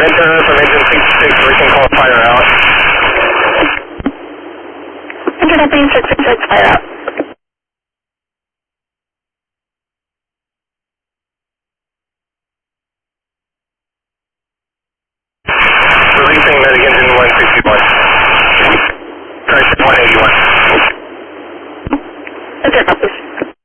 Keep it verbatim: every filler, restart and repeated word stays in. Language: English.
enter from engine six six, we can call fire out. Enter Deputy six six six, fire out.